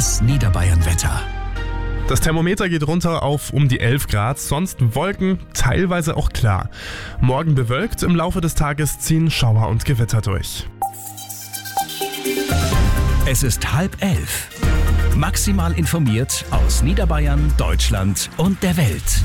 Das Niederbayern-Wetter. Das Thermometer geht runter auf um die 11 Grad, sonst Wolken, teilweise auch klar. Morgen bewölkt, im Laufe des Tages ziehen Schauer und Gewitter durch. Es ist 10:30. Maximal informiert aus Niederbayern, Deutschland und der Welt.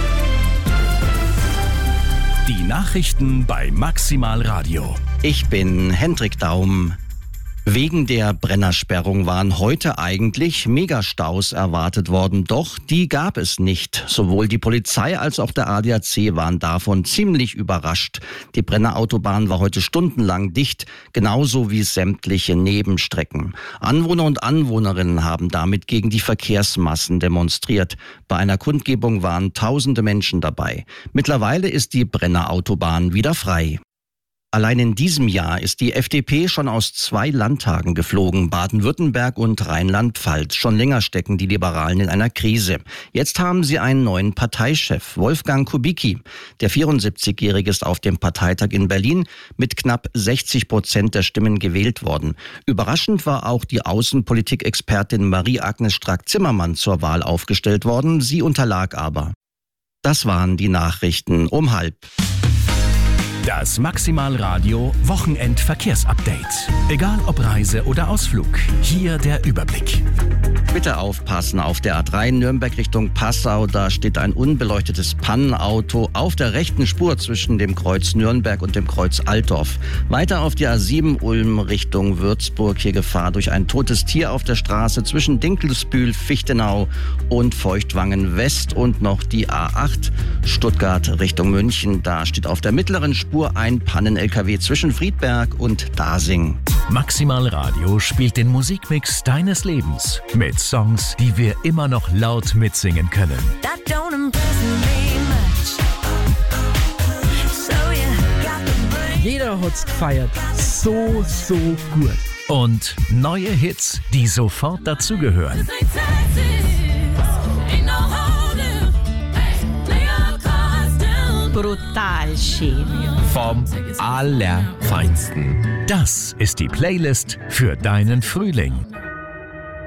Die Nachrichten bei Maximal Radio. Ich bin Hendrik Daum. Wegen der Brennersperrung waren heute eigentlich Megastaus erwartet worden, doch die gab es nicht. Sowohl die Polizei als auch der ADAC waren davon ziemlich überrascht. Die Brennerautobahn war heute stundenlang dicht, genauso wie sämtliche Nebenstrecken. Anwohner und Anwohnerinnen haben damit gegen die Verkehrsmassen demonstriert. Bei einer Kundgebung waren tausende Menschen dabei. Mittlerweile ist die Brennerautobahn wieder frei. Allein in diesem Jahr ist die FDP schon aus 2 Landtagen geflogen, Baden-Württemberg und Rheinland-Pfalz. Schon länger stecken die Liberalen in einer Krise. Jetzt haben sie einen neuen Parteichef, Wolfgang Kubicki. Der 74-Jährige ist auf dem Parteitag in Berlin mit knapp 60% der Stimmen gewählt worden. Überraschend war auch die Außenpolitik-Expertin Marie-Agnes Strack-Zimmermann zur Wahl aufgestellt worden. Sie unterlag aber. Das waren die Nachrichten um 12:30. Das Maximal Radio Wochenend-Verkehrsupdate. Egal ob Reise oder Ausflug, hier der Überblick. Bitte aufpassen, auf der A3 Nürnberg Richtung Passau, da steht ein unbeleuchtetes Pannenauto auf der rechten Spur zwischen dem Kreuz Nürnberg und dem Kreuz Altdorf. Weiter auf die A7 Ulm Richtung Würzburg, hier Gefahr durch ein totes Tier auf der Straße zwischen Dinkelsbühl, Fichtenau und Feuchtwangen West und noch die A8 Stuttgart Richtung München. Da steht auf der mittleren Spur ein Pannen-LKW zwischen Friedberg und Dasing. Maximal Radio spielt den Musikmix deines Lebens mit Songs, die wir immer noch laut mitsingen können. Jeder hat's gefeiert. So gut. Und neue Hits, die sofort dazugehören. Brutal schön. Vom Allerfeinsten. Das ist die Playlist für deinen Frühling.